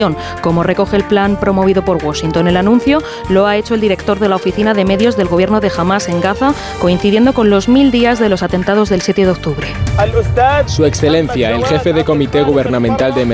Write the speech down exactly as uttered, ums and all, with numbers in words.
Como recoge el plan promovido por Washington. El anuncio lo ha hecho el director de la oficina de medios del gobierno de Hamás en Gaza, coincidiendo con los mil días de los atentados del siete de octubre. Su Excelencia, el jefe de Comité Gubernamental de